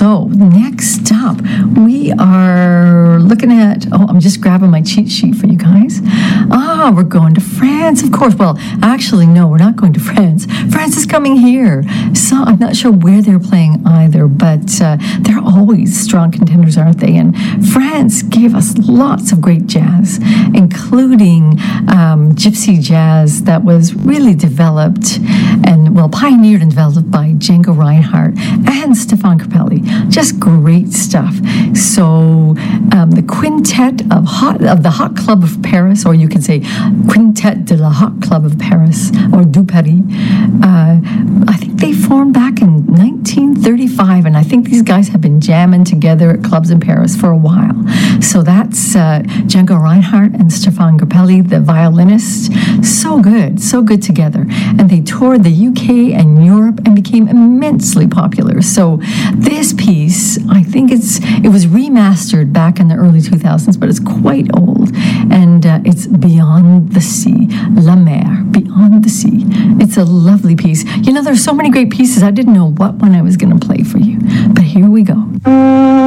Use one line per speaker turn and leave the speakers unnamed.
So next up, we are looking at, I'm just grabbing my cheat sheet for you guys. We're going to France, of course. Well, actually, no, we're not going to France. France is coming here. So I'm not sure where they're playing either, but they're always strong contenders, aren't they? And France gave us lots of great jazz, including gypsy jazz that was really developed and, well, pioneered and developed by Django Reinhardt and Stéphane Grappelli. Just great stuff. So the Quintet of the Hot Club of Paris, or you can say Quintet de la Hot Club of Paris, or du Paris. I think they formed back in 1935, and I think these guys have been jamming together at clubs in Paris for a while. So that's Django Reinhardt and Stéphane Grappelli, the violinist. So good together. And they toured the UK and Europe and became immensely popular. So this piece, I think it was remastered back in the early 2000s, but it's quite old. And it's Beyond the Sea, La Mer, Beyond the Sea. It's a lovely piece. You know, there's so many great pieces. I didn't know what one I was going to play for you, but here we go.